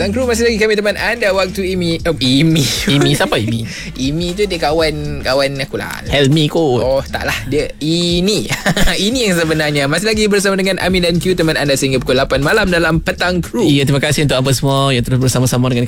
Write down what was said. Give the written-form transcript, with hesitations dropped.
Petang Kru masih lagi kami teman anda. Waktu Imi siapa Imi? Imi tu dia kawan aku lah. Helmi kot. Oh taklah, dia ini ini yang sebenarnya. Masih lagi bersama dengan Amin dan Q, teman anda sehingga pukul 8 malam dalam Petang Kru. Ya, terima kasih untuk apa semua yang terus bersama-sama dengan